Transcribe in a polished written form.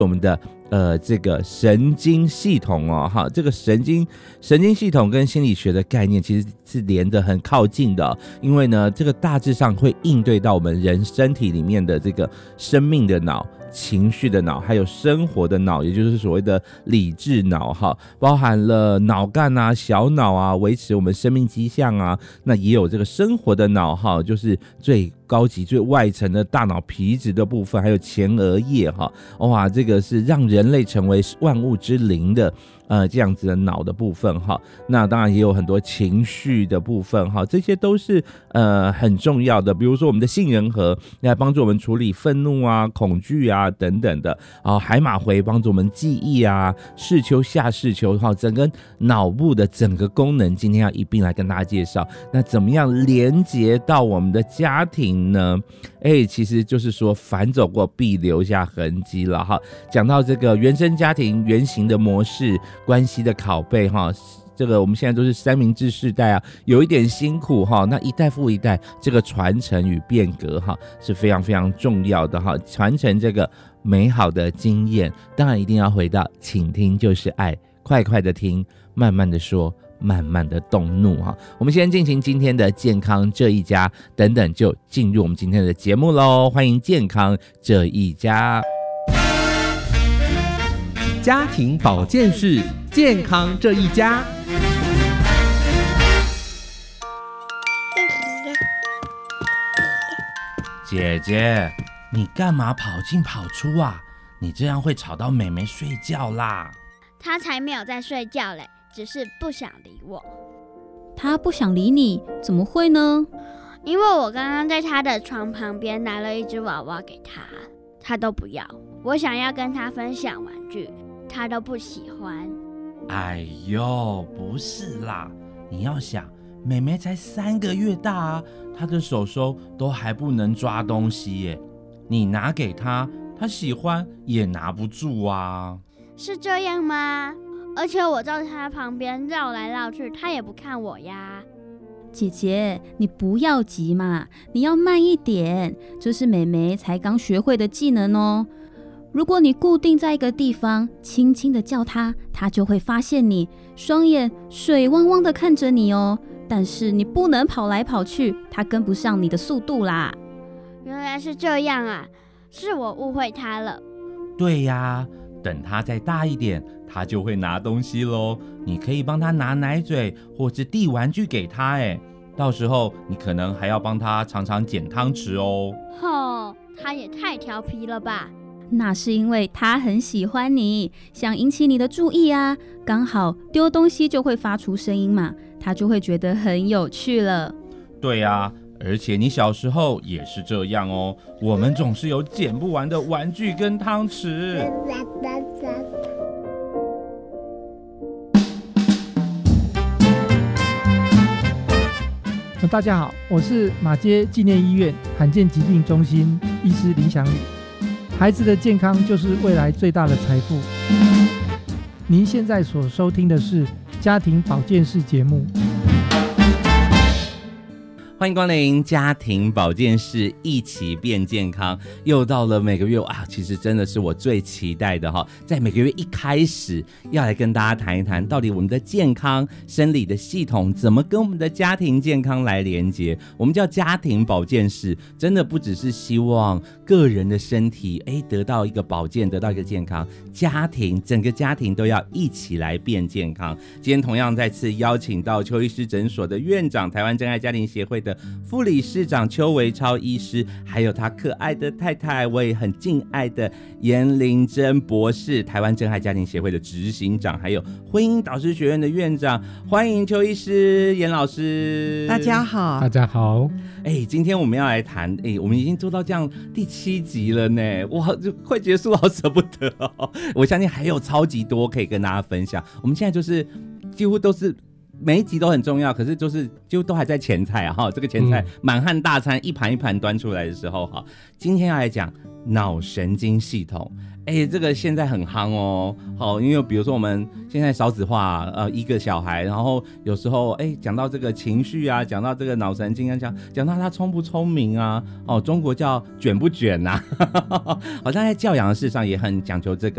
我们的这个神经系统哈，这个神经系统跟心理学的概念其实是连得很靠近的因为呢，这个大致上会应对到我们人身体里面的这个生命的脑、情绪的脑，还有生活的脑，也就是所谓的理智脑哈，包含了脑干啊、小脑啊，维持我们生命迹象啊，那也有这个生活的脑哈，就是最高级、最外层的大脑皮质的部分，还有前额叶哈，哇，这个是让人类成为万物之灵的这样子的脑的部分哈。那当然也有很多情绪的部分哈，这些都是很重要的。比如说我们的杏仁核来帮助我们处理愤怒啊、恐惧啊等等的海马回帮助我们记忆啊，视丘、下视丘哈，整个脑部的整个功能，今天要一并来跟大家介绍。那怎么样连接到我们的家庭呢？其实就是说反走过必留下痕迹了哈。讲到这个原生家庭原型的模式、关系的拷贝哈，这个我们现在都是三明治世代啊，有一点辛苦哈。那一代复一代，这个传承与变革哈是非常非常重要的哈。传承这个美好的经验，当然一定要回到倾听就是爱，快快的听，慢慢的说，慢慢的动怒哈。我们先进行今天的健康这一家，等等就进入我们今天的节目咯。欢迎健康这一家， 家庭保健室，健康这一家。 姐姐，你干嘛跑进跑出啊？你这样会吵到妹妹睡觉啦。 她才没有在睡觉嘞，只是不想理我。 她不想理你，怎么会呢？ 因为我刚刚在她的床旁边拿了一只娃娃给她，她都不要。我想要跟她分享玩具，她都不喜欢。 哎呦，不是啦，你要想，妹妹才3个月大啊，她的手都还不能抓东西耶，你拿给她，她喜欢也拿不住啊。 是这样吗？而且我在她旁边绕来绕去，她也不看我呀。 姐姐，你不要急嘛，你要慢一点，这是妹妹才刚学会的技能哦。如果你固定在一个地方，轻轻的叫她，她就会发现你，双眼水汪汪的看着你哦。但是你不能跑来跑去，她跟不上你的速度啦。 原来是这样啊，是我误会她了。 对呀，等她再大一点，她就会拿东西咯。你可以帮她拿奶嘴或是递玩具给她，到时候你可能还要帮她常常捡汤匙哦。 吼，她也太调皮了吧。 那是因为他很喜欢你，想引起你的注意啊，刚好丢东西就会发出声音嘛，他就会觉得很有趣了。 对啊，而且你小时候也是这样哦，我们总是有捡不完的玩具跟汤匙。 大家好，我是马偕纪念医院罕见疾病中心医师林祥宇。孩子的健康就是未来最大的财富。您现在所收听的是家庭保健室节目。 欢迎光临家庭保健室，一起变健康。又到了每个月其实真的是我最期待的哈，在每个月一开始要来跟大家谈一谈，到底我们的健康生理的系统怎么跟我们的家庭健康来连接。我们叫家庭保健室，真的不只是希望个人的身体得到一个保健，得到一个健康，家庭整个家庭都要一起来变健康。今天同样再次邀请到邱医师诊所的院长，台湾真爱家庭协会的副理事长邱维超医师，还有他可爱的太太，我也很敬爱的颜玲珍博士，台湾真爱家庭协会的执行长，还有婚姻导师学院的院长。欢迎邱医师、颜老师。 大家好。 大家好。 今天我们要来谈，我们已经做到这样第7集了呢，哇，就快结束了，好舍不得哦。我相信还有超级多可以跟大家分享。我们现在就是几乎都是每一集都很重要，可是就是几乎都还在前菜啊，这个前菜满汉大餐一盘一盘端出来的时候，今天要来讲脑神经系统。这个现在很夯哦。好，因为比如说我们现在少子化，一个小孩，然后有时候讲到这个情绪啊，讲到这个脑神经啊，讲到他聪不聪明啊，中国叫卷不卷啊好像在教养的事上也很讲求这个。